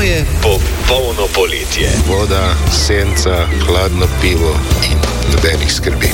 moje popolno poletje. Voda, senca, hladno pivo in nobenih skrbi.